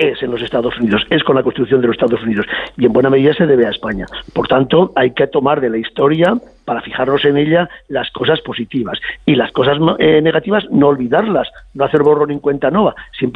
es en los Estados Unidos, es con la Constitución de los Estados Unidos, y en buena medida se debe a España. Por tanto, hay que tomar de la historia, para fijarnos en ella, las cosas positivas, y las cosas negativas no olvidarlas, no hacer borrón en cuenta nueva, siempre